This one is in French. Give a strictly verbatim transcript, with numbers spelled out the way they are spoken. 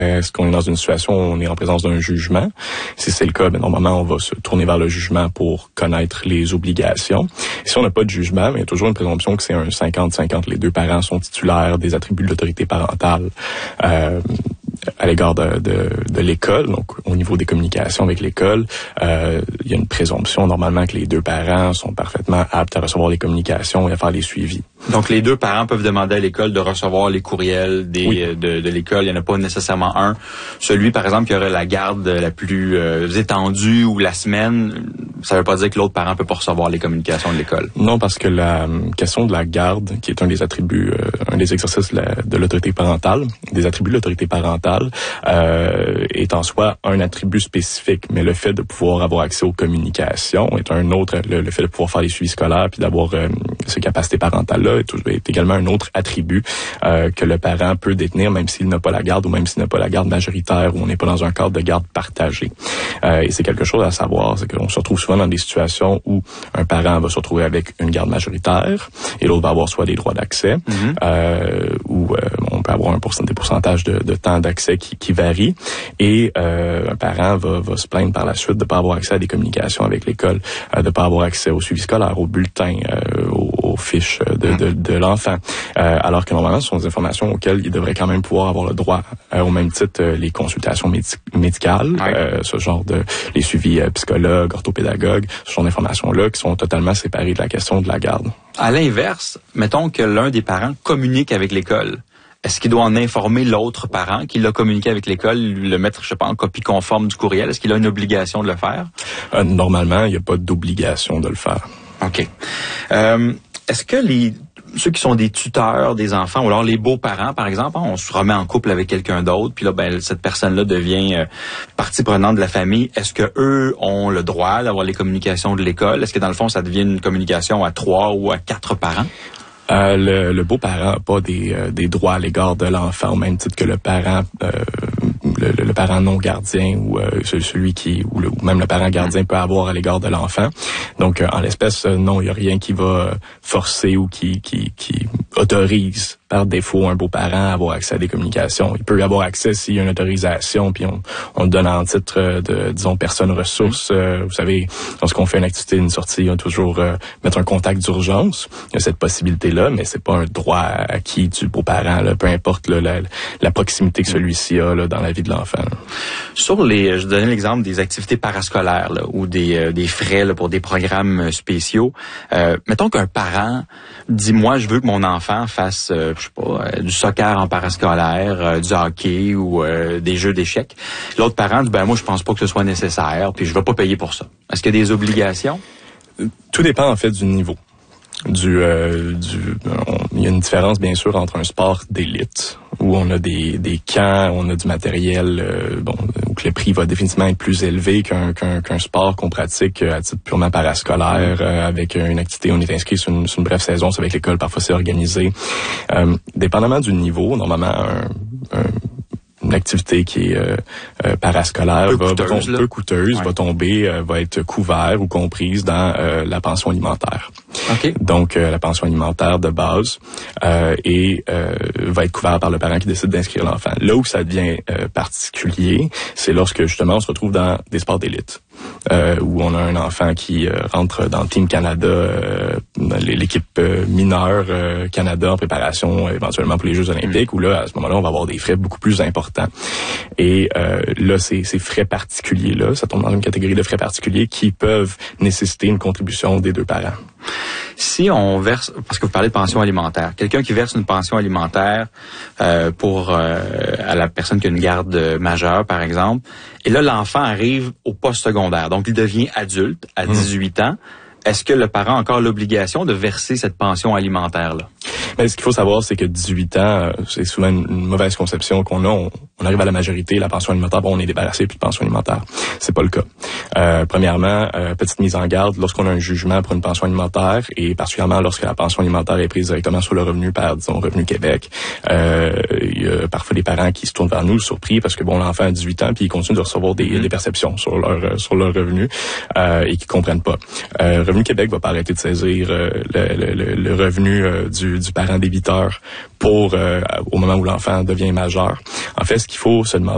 Est-ce qu'on est dans une situation où on est en présence d'un jugement? Si c'est le cas, bien, normalement, on va se tourner vers le jugement pour connaître les obligations. Et si on n'a pas de jugement, bien, il y a toujours une présomption que c'est un cinquante cinquante. Les deux parents sont titulaires des attributs de l'autorité parentale euh, à l'égard de, de, de l'école. Donc, au niveau des communications avec l'école, euh, il y a une présomption normalement que les deux parents sont parfaitement aptes à recevoir les communications et à faire les suivis. Donc, les deux parents peuvent demander à l'école de recevoir les courriels des, oui. de, de l'école. Il n'y en a pas nécessairement un. Celui, par exemple, qui aurait la garde la plus euh, étendue ou la semaine, ça ne veut pas dire que l'autre parent ne peut pas recevoir les communications de l'école. Non, parce que la question de la garde, qui est un des attributs, euh, un des exercices de, la, de l'autorité parentale, des attributs de l'autorité parentale, euh, est en soi un attribut spécifique. Mais le fait de pouvoir avoir accès aux communications est un autre. Le, le fait de pouvoir faire les suivis scolaires puis d'avoir euh, ces capacités parentales-là est, est également un autre attribut euh, que le parent peut détenir, même s'il n'a pas la garde ou même s'il n'a pas la garde majoritaire ou on n'est pas dans un cadre de garde partagé. Euh, et c'est quelque chose à savoir, c'est qu'on se retrouve souvent dans des situations où un parent va se retrouver avec une garde majoritaire et l'autre va avoir soit des droits d'accès mm-hmm. euh, ou euh, on peut avoir un pourcent, des pourcentages de, de temps d'accès qui, qui varient et euh, un parent va, va se plaindre par la suite de ne pas avoir accès à des communications avec l'école, euh, de ne pas avoir accès au suivi scolaire, aux bulletins, euh, aux, aux fiches de, mm-hmm. de, de l'enfant, euh, alors que normalement ce sont des informations auxquelles il devrait quand même pouvoir avoir le droit, euh, au même titre euh, les consultations médic- médicales, ouais. euh, ce genre de les suivis euh, psychologues, orthopédagogues, ce genre d'informations-là qui sont totalement séparées de la question de la garde. À l'inverse, mettons que l'un des parents communique avec l'école. Est-ce qu'il doit en informer l'autre parent qui l'a communiqué avec l'école, le mettre, je sais pas, en copie conforme du courriel? Est-ce qu'il a une obligation de le faire? Euh, normalement, il n'y a pas d'obligation de le faire. OK. Euh, est-ce que les ceux qui sont des tuteurs des enfants, ou alors les beaux-parents, par exemple, on se remet en couple avec quelqu'un d'autre, puis là, ben, cette personne-là devient euh, partie prenante de la famille. Est-ce que eux ont le droit d'avoir les communications de l'école? Est-ce que, dans le fond, ça devient une communication à trois ou à quatre parents? Euh, le, le beau-parent n'a pas des, euh, des droits à l'égard de l'enfant, au même titre que le parent, euh, le, le parent non gardien ou euh, celui qui, ou, le, ou même le parent gardien peut avoir à l'égard de l'enfant. Donc, euh, en l'espèce, euh, non, il n'y a rien qui va forcer ou qui, qui, qui autorise par défaut un beau-parent à avoir accès à des communications. Il peut y avoir accès s'il y a une autorisation, puis on, on le donne en titre de, disons, personne ressource. Euh, vous savez, lorsqu'on fait une activité, une sortie, on va toujours euh, mettre un contact d'urgence. Il y a cette possibilité-là, mais c'est pas un droit acquis du beau-parent, là, peu importe là, la, la proximité que celui-ci a là, dans la vie de l'enfant. Là. Sur les, je donnais l'exemple des activités parascolaires là, ou des, euh, des frais là, pour des programmes spéciaux. Euh, mettons qu'un parent dit, moi, je veux que mon enfant fasse euh, je sais pas, euh, du soccer en parascolaire, euh, du hockey ou euh, des jeux d'échecs. L'autre parent dit, ben moi, je pense pas que ce soit nécessaire, puis je vais pas payer pour ça. Est-ce qu'il y a des obligations? Tout dépend, en fait, du niveau. Du, euh, du, on, il y a une différence, bien sûr, entre un sport d'élite, où on a des, des camps, on a du matériel, euh, bon, où le prix va définitivement être plus élevé qu'un, qu'un, qu'un sport qu'on pratique à titre purement parascolaire, euh, avec une activité, on est inscrit sur une, sur une brève saison, c'est avec l'école, parfois c'est organisé. Euh, dépendamment du niveau, normalement, un, un une activité qui est euh, euh, parascolaire, peu va, coûteuse, va, peu coûteuse ouais. va tomber, euh, va être couvert ou comprise dans euh, la pension alimentaire. Okay. Donc, euh, la pension alimentaire de base euh, et euh, va être couverte par le parent qui décide d'inscrire l'enfant. Là où ça devient euh, particulier, c'est lorsque justement on se retrouve dans des sports d'élite. Euh, où on a un enfant qui euh, rentre dans le Team Canada, euh, l'équipe euh, mineure euh, Canada en préparation euh, éventuellement pour les Jeux olympiques, mmh. où là, à ce moment-là, on va avoir des frais beaucoup plus importants. Et euh, là, ces, ces frais particuliers-là, ça tombe dans une catégorie de frais particuliers qui peuvent nécessiter une contribution des deux parents. Si on verse, parce que vous parlez de pension alimentaire, quelqu'un qui verse une pension alimentaire euh, pour euh, à la personne qui a une garde majeure, par exemple, et là, l'enfant arrive au post-secondaire, donc il devient adulte à dix-huit mmh. ans, est-ce que le parent a encore l'obligation de verser cette pension alimentaire-là? Mais ce qu'il faut savoir, c'est que dix-huit ans, c'est souvent une, une mauvaise conception qu'on a. On, on arrive à la majorité, la pension alimentaire, bon, on est débarrassé plus de pension alimentaire. C'est pas le cas. Euh, premièrement, euh, petite mise en garde, lorsqu'on a un jugement pour une pension alimentaire, et particulièrement lorsque la pension alimentaire est prise directement sur le revenu par, disons, Revenu Québec, euh, il y a parfois des parents qui se tournent vers nous surpris parce que, bon, l'enfant a dix-huit ans, puis il continue de recevoir des, des perceptions sur leur, sur leur revenu, euh, et qui comprennent pas. Euh, Revenu Québec va pas arrêter de saisir euh, le, le, le revenu euh, du, du parent débiteur pour euh, au moment où l'enfant devient majeur. En fait, ce qu'il faut se demander